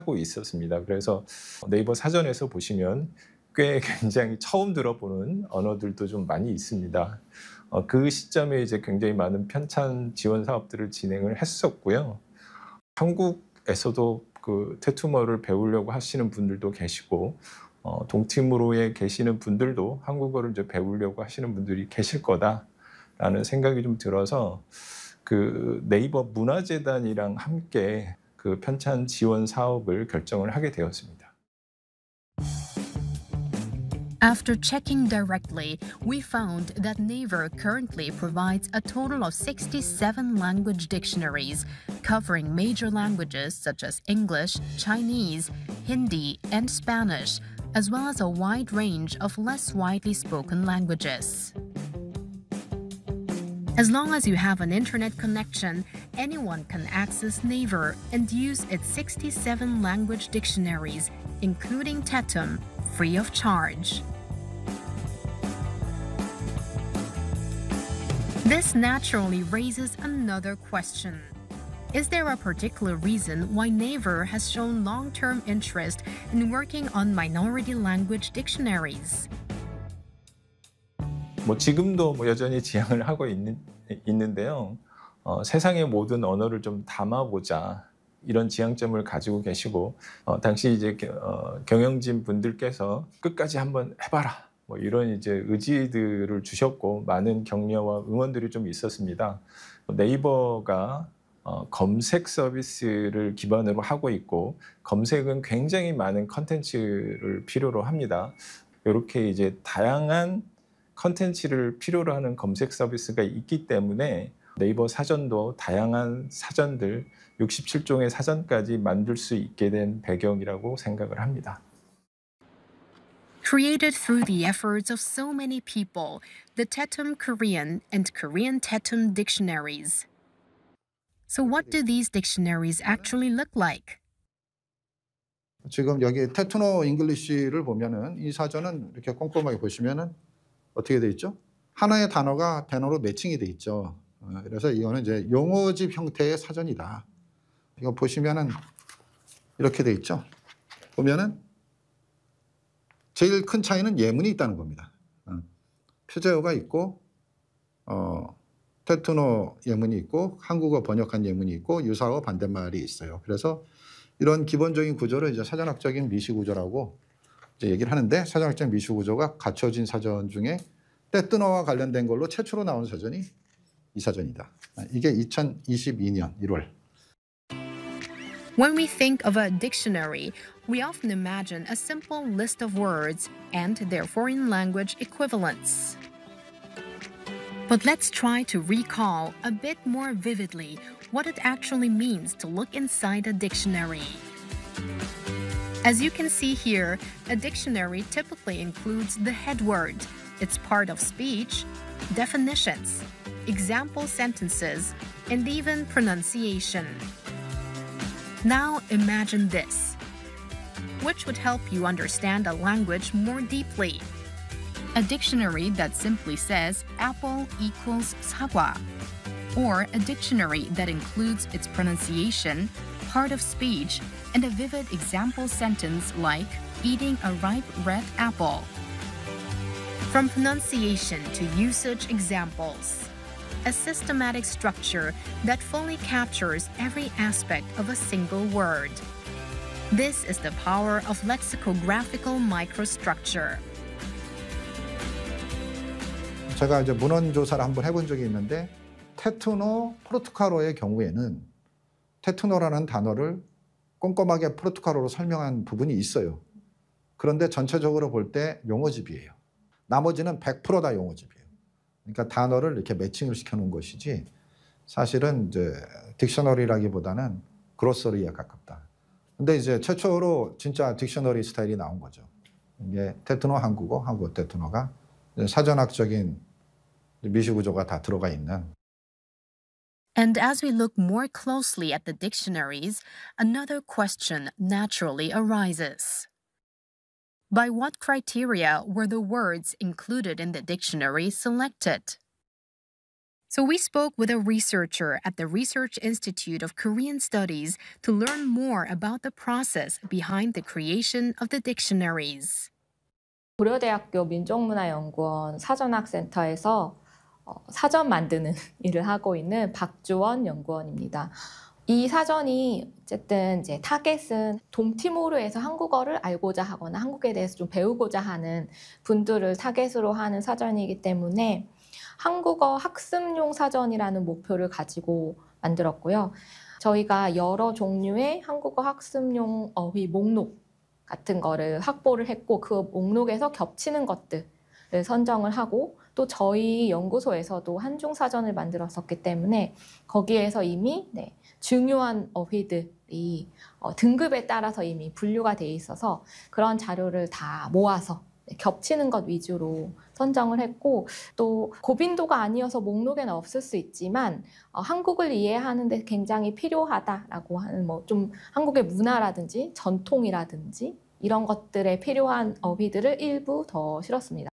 하고 있었습니다. 그래서 네이버 사전에서 보시면 꽤 굉장히 처음 들어보는 언어들도 좀 많이 있습니다. 그 시점에 이제 굉장히 많은 편찬 지원 사업들을 진행을 했었고요. 한국에서도 그 테투머를 배우려고 하시는 분들도 계시고 동티모로에 계시는 분들도 한국어를 이제 배우려고 하시는 분들이 계실 거다라는 생각이 좀 들어서 그 네이버 문화재단이랑 함께 그 편찬 지원 사업을 결정을 하게 되었습니다. After checking directly, we found that Naver currently provides a total of 67 language dictionaries, covering major languages such as English, Chinese, Hindi, and Spanish, as well as a wide range of less widely spoken languages. As long as you have an internet connection, anyone can access Naver and use its 67 language dictionaries, including Tetum, free of charge. This naturally raises another question. Is there a particular reason why Naver has shown long-term interest in working on minority language dictionaries? 지금도 여전히 지향을 하고 있는데요. 세상의 모든 언어를 좀 담아보자 이런 지향점을 가지고 계시고 당시 이제 경영진 분들께서 끝까지 한번 해봐라 이런 이제 의지들을 주셨고 많은 격려와 응원들이 좀 있었습니다. 네이버가 검색 서비스를 기반으로 하고 있고 검색은 굉장히 많은 컨텐츠를 필요로 합니다. 이렇게 이제 다양한 컨텐츠를 필요로 하는 검색 서비스가 있기 때문에 네이버 사전도 다양한 사전들 67종의 사전까지 만들 수 있게 된 배경이라고 생각을 합니다. Created through the efforts of so many people, the Tetum Korean and Korean Tetum dictionaries. So what do these dictionaries actually look like? 지금 여기 테투노 잉글리시를 보면은 이 사전은 이렇게 꼼꼼하게 보시면은 어떻게 돼 있죠? 하나의 단어가 단어로 매칭이 돼 있죠. 그래서 이거는 이제 용어집 형태의 사전이다. 이거 보시면은 이렇게 돼 있죠. 보면은 제일 큰 차이는 예문이 있다는 겁니다. 표제어가 있고 테투노 예문이 있고 한국어 번역한 예문이 있고 유사어 반대말이 있어요. 그래서 이런 기본적인 구조를 이제 사전학적인 미시 구조라고 이제 얘기를 하는데 사전학적인 미시 구조가 갖춰진 사전 중에 테투노와 관련된 걸로 최초로 나온 사전이 이 사전이다. 이게 2022년 1월. When we think of a dictionary, we often imagine a simple list of words and their foreign language equivalents. But let's try to recall a bit more vividly what it actually means to look inside a dictionary. As you can see here, a dictionary typically includes the head word, its part of speech, definitions, example sentences, and even pronunciation. Now imagine this, which would help you understand a language more deeply. A dictionary that simply says apple equals 사과, or a dictionary that includes its pronunciation, part of speech, and a vivid example sentence like eating a ripe red apple. From pronunciation to usage examples, a systematic structure that fully captures every aspect of a single word. This is the power of lexicographical microstructure. 제가 이제 문헌 조사를 한번 해본 적이 있는데 테투노 포르투갈어의 경우에는 테투노라는 단어를 꼼꼼하게 포르투갈어로 설명한 부분이 있어요. 그런데 전체적으로 볼 때 용어집이에요. 나머지는 100%다 용어집이에요. 그러니까 단어를 이렇게 매칭을 시켜놓은 것이지 사실은 이제 딕셔너리라기보다는 그로서리에 가깝다. 근데 이제 최초로 진짜 딕셔너리 스타일이 나온 거죠. 이게 테투노 한국어, 한국어 테투노가 사전학적인 미시 구조가 다 들어가 있는. And as we look more closely at the dictionaries, another question naturally arises. By what criteria were the words included in the dictionary selected? So we spoke with a researcher at the Research Institute of Korean Studies to learn more about the process behind the creation of the dictionaries. 고려대학교 민족문화연구원 사전학센터에서 사전 만드는 일을 하고 있는 박주원 연구원입니다. 이 사전이 어쨌든 이제 타겟은 동티모르에서 한국어를 알고자 하거나 한국에 대해서 좀 배우고자 하는 분들을 타겟으로 하는 사전이기 때문에 한국어 학습용 사전이라는 목표를 가지고 만들었고요. 저희가 여러 종류의 한국어 학습용 어휘 목록 같은 거를 확보를 했고 그 목록에서 겹치는 것들을 선정을 하고 또 저희 연구소에서도 한중 사전을 만들었었기 때문에 거기에서 이미 중요한 어휘들이 등급에 따라서 이미 분류가 돼 있어서 그런 자료를 다 모아서 겹치는 것 위주로 선정을 했고 또 고빈도가 아니어서 목록에는 없을 수 있지만 한국을 이해하는 데 굉장히 필요하다라고 하는 좀 한국의 문화라든지 전통이라든지 이런 것들에 필요한 어휘들을 일부 더 실었습니다.